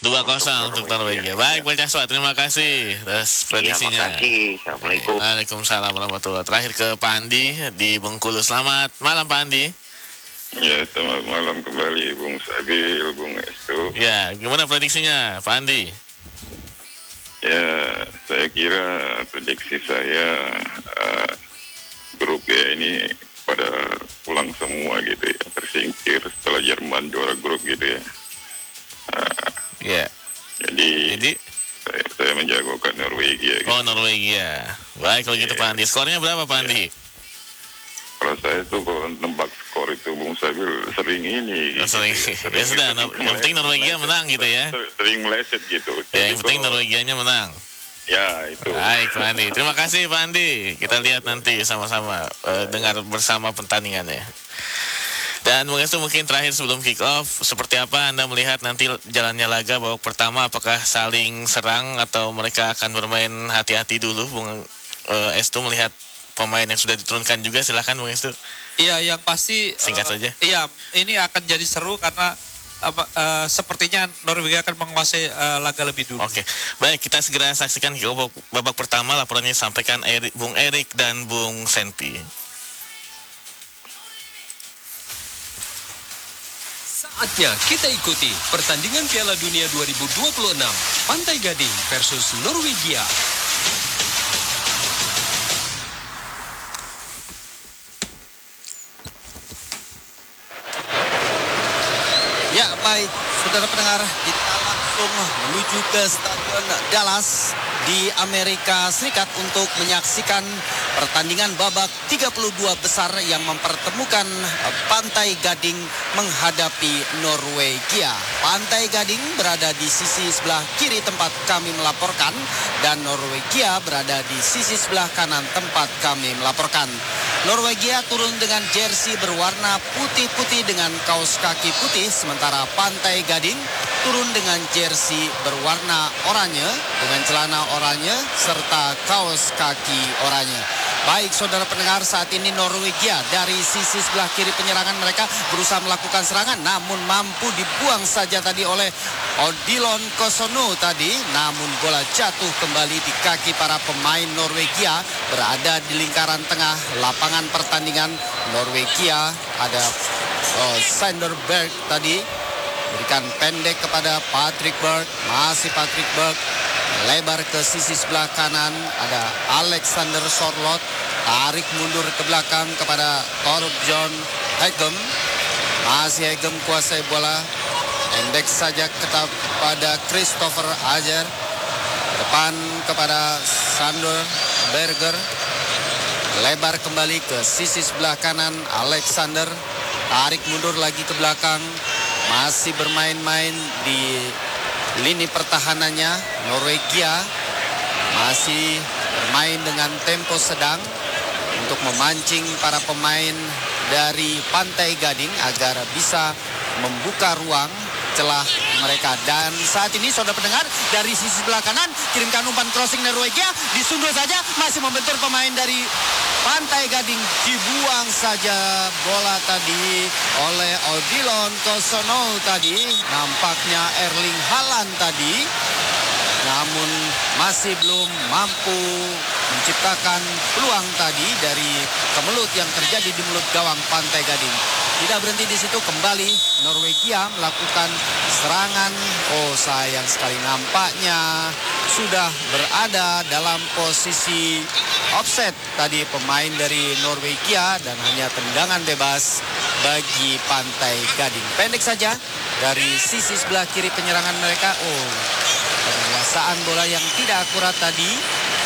2-0 untuk Norwegia. Baik, Pak Caswa, terima kasih atas prediksinya. Terima kasih. Assalamualaikum. Waalaikumsalam warahmatullahi. Terakhir ke Pak Andi di Bengkulu. Selamat malam, Pak Andi. Ya, selamat malam kembali Bung Sabil, Bung Estu. Ya, gimana prediksinya, Pak Andi? Ya, saya kira prediksi saya grup ya ini pada pulang semua gitu ya, tersingkir setelah Jerman juara grup gitu ya. Ya. Jadi saya menjagokan Norwegia. Gitu. Oh, Norwegia. Baik kalau gitu Pak Andi. Skornya berapa Pak Andi? Kalau saya tuh kalau nebak skor itu Bung Sabil sering ini. Sering. Ya sudah, yang penting Norwegia menang gitu ya. Sering meleset gitu. Ya, yang penting Norwegianya menang. Ya, itu. Baik Pak Andi. Terima kasih Pak Andi. Kita lihat nanti sama-sama dengar bersama pertandingannya. Dan mungkin terakhir sebelum kick off, seperti apa Anda melihat nanti jalannya laga babak pertama, apakah saling serang atau mereka akan bermain hati-hati dulu? Bung Estu melihat pemain yang sudah diturunkan juga, silakan Bung Estu. Iya, yang pasti singkat saja. Iya, ini akan jadi seru karena sepertinya Norwegia akan menguasai laga lebih dulu. Oke, baik kita segera saksikan babak pertama. Laporannya disampaikan Bung Erik dan Bung Senpi. Saatnya kita ikuti pertandingan Piala Dunia 2026 Pantai Gading versus Norwegia. Ya baik, saudara pendengar, kita langsung menuju ke Stadion Dallas di Amerika Serikat untuk menyaksikan pertandingan babak 32 besar yang mempertemukan Pantai Gading menghadapi Norwegia. Pantai Gading berada di sisi sebelah kiri tempat kami melaporkan dan Norwegia berada di sisi sebelah kanan tempat kami melaporkan. Norwegia turun dengan jersey berwarna putih-putih dengan kaos kaki putih, sementara Pantai Gading turun dengan jersey berwarna oranye dengan celana oranye serta kaos kaki oranye. Baik saudara pendengar, saat ini Norwegia dari sisi sebelah kiri penyerangan mereka berusaha melakukan serangan, namun mampu dibuang saja tadi oleh Odilon Kosono tadi, namun bola jatuh kembali di kaki para pemain Norwegia. Berada di lingkaran tengah lapangan pertandingan Norwegia ada Sanderberg tadi, berikan pendek kepada Patrick Berg, masih Patrick Berg, lebar ke sisi sebelah kanan ada Alexander Sorloth, tarik mundur ke belakang kepada Torbjørn Hegem, masih Hegem kuasai bola, pendek saja kepada Christopher Ajer, depan kepada Sander Berger, lebar kembali ke sisi sebelah kanan Alexander, tarik mundur lagi ke belakang, masih bermain-main di lini pertahanannya. Norwegia masih bermain dengan tempo sedang untuk memancing para pemain dari Pantai Gading agar bisa membuka ruang celah mereka. Dan saat ini saudara pendengar, dari sisi sebelah kanan kirimkan umpan crossing Norwegia, disundul saja, masih membentur pemain dari Pantai Gading, dibuang saja bola tadi oleh Odilon Kosono tadi. Nampaknya Erling Haaland tadi, namun masih belum mampu menciptakan peluang tadi dari kemelut yang terjadi di mulut gawang Pantai Gading. Tidak berhenti di situ, kembali Norwegia melakukan serangan. Oh sayang sekali, nampaknya sudah berada dalam posisi offset tadi pemain dari Norwegia dan hanya tendangan bebas bagi Pantai Gading. Pendek saja dari sisi sebelah kiri penyerangan mereka. Oh, penguasaan bola yang tidak akurat tadi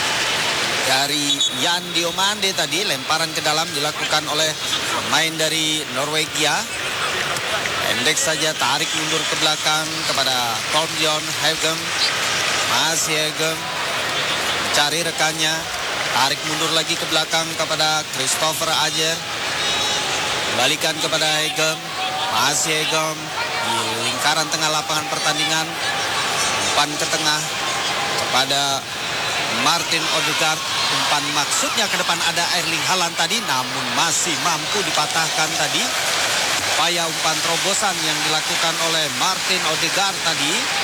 dari Jan Diomande tadi, lemparan ke dalam dilakukan oleh pemain dari Norwegia. Pendek saja, tarik mundur ke belakang kepada Torbjørn Hegem, masih Hegem mencari rekannya, tarik mundur lagi ke belakang kepada Christopher Ajer, kembalikan kepada Hegem, masih Hegem di lingkaran tengah lapangan pertandingan, umpan ke tengah kepada Martin Odegaard, umpan maksudnya ke depan ada Erling Haaland tadi, namun masih mampu dipatahkan tadi. Upaya umpan terobosan yang dilakukan oleh Martin Odegaard tadi